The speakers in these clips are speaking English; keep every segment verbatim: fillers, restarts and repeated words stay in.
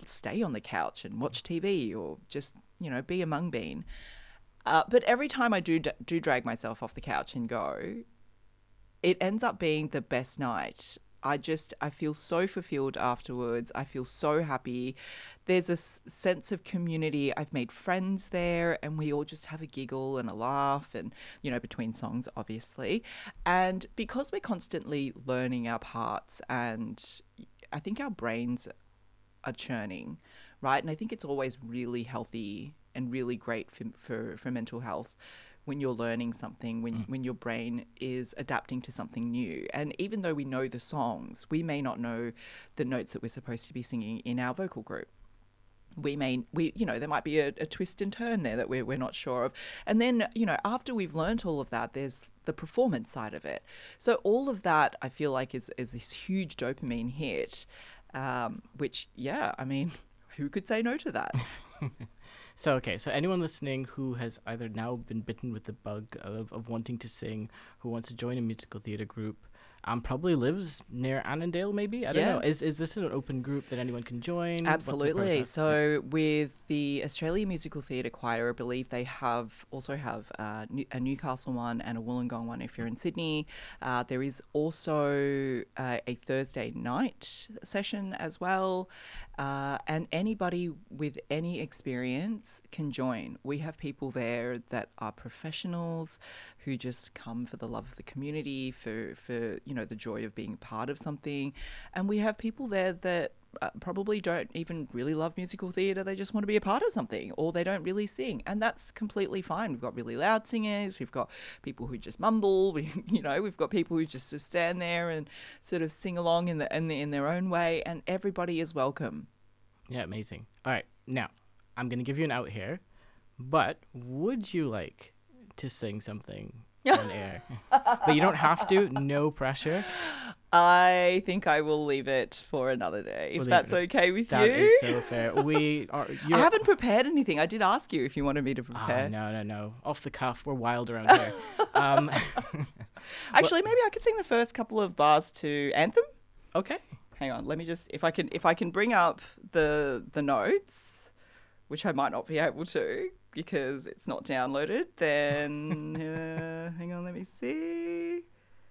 stay on the couch and watch T V or just, you know, be a mung bean. Uh, but every time I do do drag myself off the couch and go, it ends up being the best night. I just, I feel so fulfilled afterwards. I feel so happy. There's a s- sense of community. I've made friends there and we all just have a giggle and a laugh and, you know, between songs, obviously. And because we're constantly learning our parts and I think our brains are churning, right? And I think it's always really healthy and really great for, for, for mental health when you're learning something, when, mm. when your brain is adapting to something new. And even though we know the songs, we may not know the notes that we're supposed to be singing in our vocal group. We may, we, you know, there might be a, a twist and turn there that we're, we're not sure of. And then, you know, after we've learnt all of that, there's the performance side of it. So all of that, I feel like is, is this huge dopamine hit, um, which, yeah, I mean, who could say no to that? So, okay, so anyone listening who has either now been bitten with the bug of, of wanting to sing, who wants to join a musical theatre group, um, probably lives near Annandale, maybe? I don't Yeah. know. Is is this an open group that anyone can join? Absolutely. So with the Australian Musical Theatre Choir, I believe they have also have uh, a Newcastle one and a Wollongong one if you're in Sydney. Uh, there is also uh, a Thursday night session as well. Uh, and anybody with any experience can join. We have people there that are professionals who just come for the love of the community, for, for you know, the joy of being part of something. And we have people there that uh, probably don't even really love musical theatre. They just want to be a part of something, or they don't really sing. And that's completely fine. We've got really loud singers. We've got people who just mumble. We, you know, we've got people who just, just stand there and sort of sing along in, the, in, the, in their own way. And everybody is welcome. Yeah, amazing. All right, now, I'm going to give you an out here, but would you like to sing something on air? But you don't have to, no pressure. I think I will leave it for another day, if we'll that's okay with that you. That is so fair. We are. I haven't prepared anything. I did ask you if you wanted me to prepare. Oh, no, no, no. Off the cuff. We're wild around here. um, Actually, well, maybe I could sing the first couple of bars to Anthem. Okay. Hang on. Let me just, if I can, if I can bring up the the notes, which I might not be able to because it's not downloaded. Then uh, hang on. Let me see.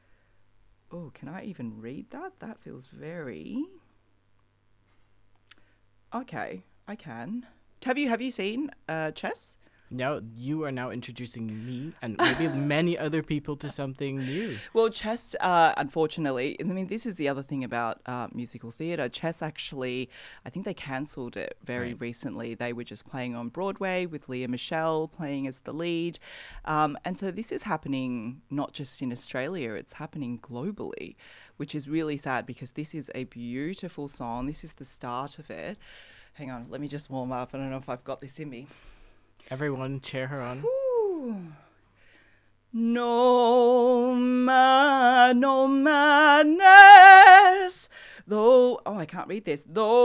Oh, can I even read that? That feels very... Okay, I can. Have you have you seen uh, Chess? No, you are now introducing me and maybe many other people to something new. Well, Chess, uh, unfortunately, I mean, this is the other thing about uh, musical theatre. Chess actually, I think they cancelled it very right. recently. They were just playing on Broadway with Leah Michelle playing as the lead. Um, and so this is happening not just in Australia, it's happening globally, which is really sad because this is a beautiful song. This is the start of it. Hang on, let me just warm up. I don't know if I've got this in me. Everyone cheer her on. Ooh. No man, no madness, though, oh, I can't read this, though